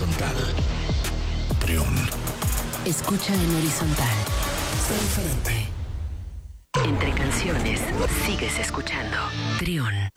horizontal. Trión. Escucha en horizontal. Sé diferente. Entre canciones, sigues escuchando. Trión.